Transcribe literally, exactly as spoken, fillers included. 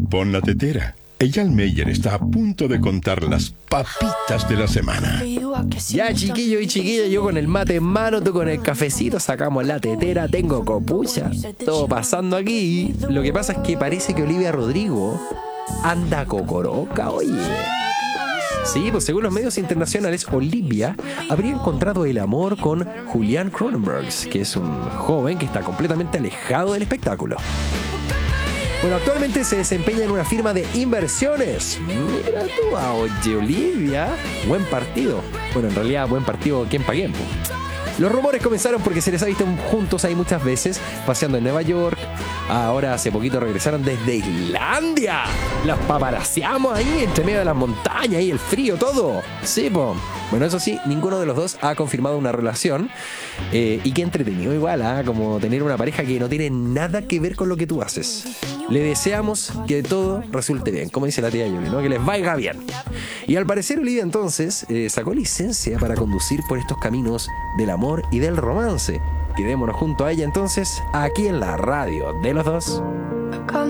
Pon la tetera. Eyal Meyer está a punto de contar las papitas de la semana. Ya, chiquillo y chiquilla, yo con el mate en mano, tú con el cafecito, sacamos la tetera, tengo copucha, todo pasando aquí. Lo que pasa es que parece que Olivia Rodrigo anda cocoroca, oye. Sí, pues según los medios internacionales, Olivia habría encontrado el amor con Julian Cronenberg, que es un joven que está completamente alejado del espectáculo. Bueno, actualmente se desempeña en una firma de inversiones. Mira tú, ah, oye, Olivia, buen partido. Bueno, en realidad, buen partido, ¿quién pa' quién? Los rumores comenzaron porque se les ha visto juntos ahí muchas veces, paseando en Nueva York. Ahora hace poquito regresaron desde Islandia. Las paparaseamos ahí entre medio de las montañas y el frío, todo. Sí, po. Bueno, eso sí, ninguno de los dos ha confirmado una relación. Eh, y qué entretenido igual, ¿eh? Como tener una pareja que no tiene nada que ver con lo que tú haces. Le deseamos que todo resulte bien, como dice la tía Yuli, ¿no? Que les vaya bien. Y al parecer Olivia entonces eh, sacó licencia para conducir por estos caminos del amor y del romance. Quedémonos junto a ella entonces, aquí en la radio de los dos.